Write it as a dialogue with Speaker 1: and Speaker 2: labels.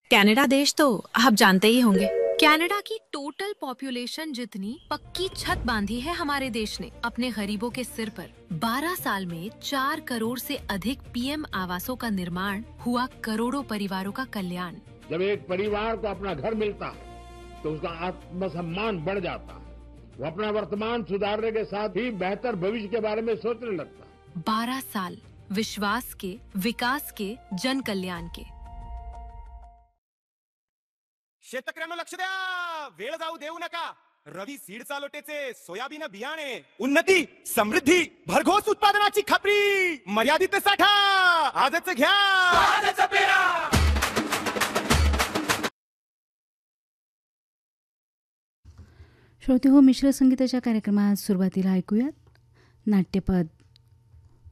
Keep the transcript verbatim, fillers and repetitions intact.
Speaker 1: Canada देश तो आप जानते ही होंगे।
Speaker 2: कनाडा की टोटल पॉपुलेशन जितनी पक्की छत बांधी है हमारे देश ने अपने गरीबों के सिर पर। बारह साल में चार करोड़ से अधिक पीएम आवासों का निर्माण हुआ, करोड़ों परिवारों का कल्याण।
Speaker 3: जब एक परिवार को अपना घर मिलता है तो उसका आत्मसम्मान बढ़ जाता है, वो अपना वर्तमान सुधारने के साथ ही बेहतर भविष्य के बारे में सोचने लगता है।
Speaker 2: बारह साल विश्वास के, विकास के, जन कल्याण के।
Speaker 4: शेतकऱ्यांना लक्ष द्या, वेळ जाऊ देऊ नका। रवी सीड चालोटेचे सोयाबीन बियाणे, उन्नती, समृद्धी, भरघोस उत्पादनाची खात्री, मर्यादित साठा, आजच घ्या, आजच पेरा।
Speaker 5: श्रोते हो, मिश्र संगीताच्या कार्यक्रमात सुरुवातीला ऐकूयात नाट्यपद